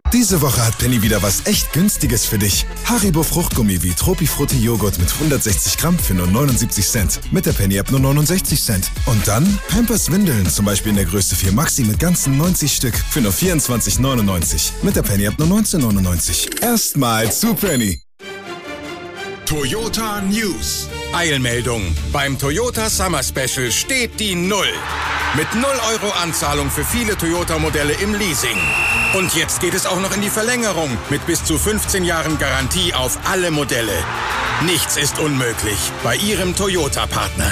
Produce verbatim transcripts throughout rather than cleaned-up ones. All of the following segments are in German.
Diese Woche hat Penny wieder was echt Günstiges für dich. Haribo Fruchtgummi wie Tropifrutti Joghurt mit hundertsechzig Gramm für nur neunundsiebzig Cent. Mit der Penny-App nur neunundsechzig Cent. Und dann Pampers Windeln, zum Beispiel in der Größe vier Maxi mit ganzen neunzig Stück für nur vierundzwanzig neunundneunzig. Mit der Penny-App nur neunzehn neunundneunzig. Erstmal zu Penny. Toyota News. Eilmeldung. Beim Toyota Summer Special steht die Null. Mit null Euro Anzahlung für viele Toyota-Modelle im Leasing. Und jetzt geht es auch noch in die Verlängerung mit bis zu fünfzehn Jahren Garantie auf alle Modelle. Nichts ist unmöglich bei Ihrem Toyota-Partner.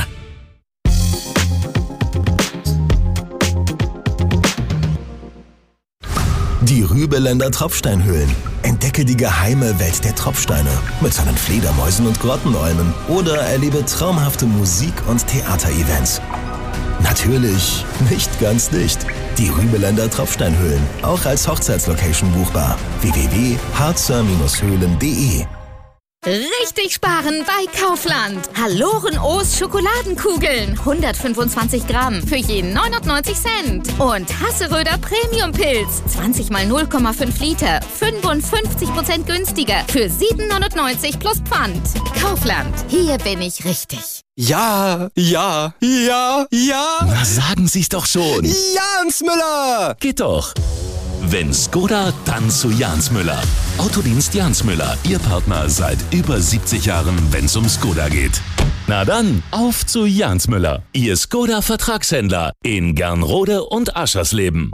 Die Rübeländer Tropfsteinhöhlen. Entdecke die geheime Welt der Tropfsteine mit seinen Fledermäusen und Grottenolmen oder erlebe traumhafte Musik- und Theaterevents. Natürlich nicht ganz dicht. Die Rübeländer Tropfsteinhöhlen, auch als Hochzeitslocation buchbar. w w w punkt harzer höhlen punkt de. Richtig sparen bei Kaufland. Halloren-O's Schokoladenkugeln. hundertfünfundzwanzig Gramm für jeden neunundneunzig Cent. Und Hasseröder Premium-Pilz. zwanzig mal null Komma fünf Liter. fünfundfünfzig Prozent günstiger. Für sieben neunundneunzig plus Pfand. Kaufland. Hier bin ich richtig. Ja, ja, ja, ja. Na, sagen Sie's doch schon. Jans Müller. Geht doch. Wenn Skoda, dann zu Jans Müller. Autodienst Jans Müller, Ihr Partner seit über siebzig Jahren, wenn's um Skoda geht. Na dann, auf zu Jans Müller, Ihr Skoda-Vertragshändler in Gernrode und Aschersleben.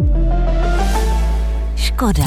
Skoda.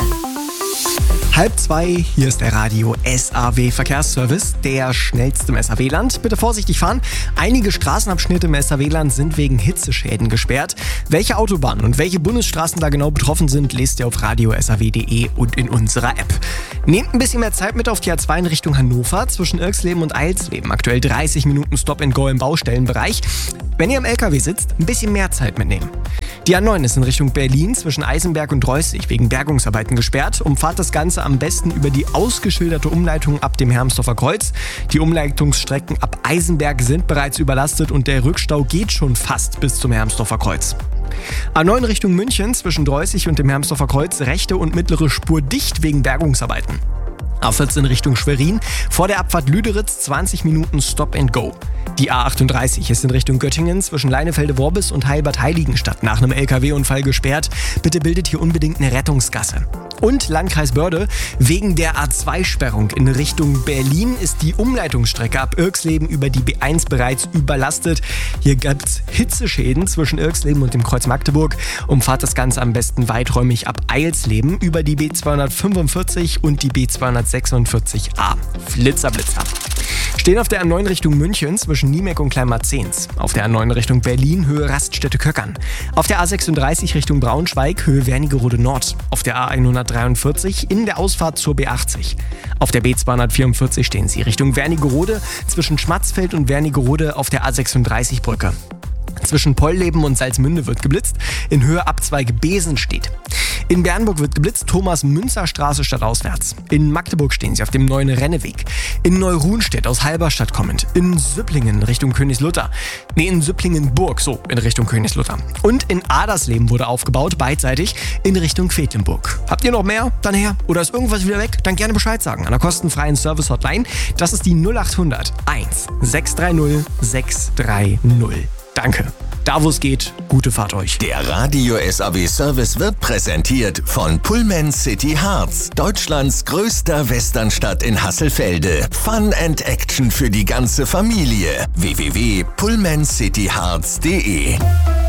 Halb zwei, hier ist der Radio S A W Verkehrsservice, der schnellste im S A W-Land. Bitte vorsichtig fahren. Einige Straßenabschnitte im S A W-Land sind wegen Hitzeschäden gesperrt. Welche Autobahnen und welche Bundesstraßen da genau betroffen sind, lest ihr auf radio s a w punkt de und in unserer App. Nehmt ein bisschen mehr Zeit mit auf die A zwei in Richtung Hannover zwischen Irksleben und Eilsleben. Aktuell dreißig Minuten Stop-and-Go im Baustellenbereich. Wenn ihr im L K W sitzt, ein bisschen mehr Zeit mitnehmen. Die A neun ist in Richtung Berlin zwischen Eisenberg und Reußig wegen Bergungsarbeiten gesperrt. Umfahrt das Ganze am besten über die ausgeschilderte Umleitung ab dem Hermsdorfer Kreuz. Die Umleitungsstrecken ab Eisenberg sind bereits überlastet und der Rückstau geht schon fast bis zum Hermsdorfer Kreuz. A neun Richtung München zwischen Dreußig und dem Hermsdorfer Kreuz rechte und mittlere Spur dicht wegen Bergungsarbeiten. A vierzehn Richtung Schwerin, vor der Abfahrt Lüderitz zwanzig Minuten Stop and Go. Die A achtunddreißig ist in Richtung Göttingen zwischen Leinefelde-Worbis und Heilbad-Heiligenstadt nach einem L K W-Unfall gesperrt. Bitte bildet hier unbedingt eine Rettungsgasse. Und Landkreis Börde, wegen der A zwei Sperrung in Richtung Berlin ist die Umleitungsstrecke ab Irksleben über die B eins bereits überlastet. Hier gibt's Hitzeschäden zwischen Irksleben und dem Kreuz Magdeburg. Umfahrt das Ganze am besten weiträumig ab Eilsleben über die B zweihundertfünfundvierzig und die B zweihundertsechsundvierzig a. Flitzer, Blitzer. Stehen auf der A neun Richtung München zwischen Niemek und Kleinmarzens. Auf der A neun Richtung Berlin, Höhe Raststätte-Köckern. Auf der A sechsunddreißig Richtung Braunschweig, Höhe Wernigerode Nord. Auf der A hundertdreiundvierzig in der Ausfahrt zur B achtzig. Auf der B zweihundertvierundvierzig stehen Sie Richtung Wernigerode zwischen Schmatzfeld und Wernigerode auf der A sechsunddreißig Brücke. Zwischen Polleben und Salzmünde wird geblitzt, in Höhe Abzweige Besenstedt. In Bernburg wird geblitzt, Thomas-Münzer-Straße stadtauswärts. In Magdeburg stehen Sie auf dem neuen Renneweg. In Neuruhnstedt aus Halberstadt kommend. In Süpplingen Richtung Königslutter. Nee, in Süpplingen-Burg, so, in Richtung Königslutter. Und in Adersleben wurde aufgebaut, beidseitig, in Richtung Quedlinburg. Habt ihr noch mehr? Dann her. Oder ist irgendwas wieder weg? Dann gerne Bescheid sagen. An der kostenfreien Service-Hotline. Das ist die null achthundert eins sechs drei null sechs drei null. Danke. Da wo es geht, gute Fahrt euch. Der Radio S A W Service wird präsentiert von Pullman City Harz, Deutschlands größter Westernstadt in Hasselfelde. Fun and Action für die ganze Familie. w w w punkt pullman city harz punkt de.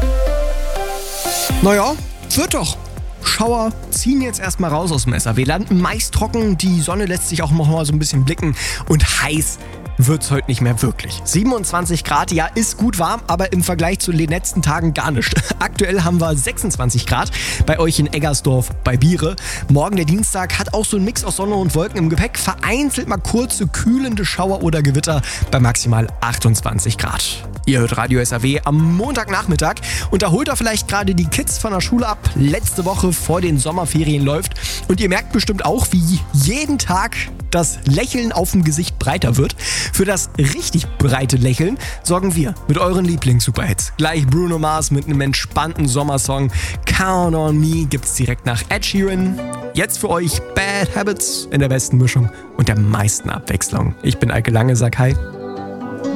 Naja, wird doch. Schauer ziehen jetzt erstmal raus aus dem S A W-Land. Meist trocken, die Sonne lässt sich auch noch mal so ein bisschen blicken und heiß wird's heute nicht mehr wirklich. siebenundzwanzig Grad, ja, ist gut warm, aber im Vergleich zu den letzten Tagen gar nicht. Aktuell haben wir sechsundzwanzig Grad bei euch in Eggersdorf bei Biere. Morgen der Dienstag hat auch so ein Mix aus Sonne und Wolken im Gepäck. Vereinzelt mal kurze, kühlende Schauer oder Gewitter bei maximal achtundzwanzig Grad. Ihr hört Radio S A W am Montagnachmittag und da holt ihr vielleicht gerade die Kids von der Schule ab. Letzte Woche vor den Sommerferien läuft und ihr merkt bestimmt auch, wie jeden Tag das Lächeln auf dem Gesicht breiter wird. Für das richtig breite Lächeln sorgen wir mit euren Lieblings-Superhits. Gleich Bruno Mars mit einem entspannten Sommersong. Count on Me gibt's direkt nach Ed Sheeran. Jetzt für euch Bad Habits in der besten Mischung und der meisten Abwechslung. Ich bin Eike Lange, sag hi.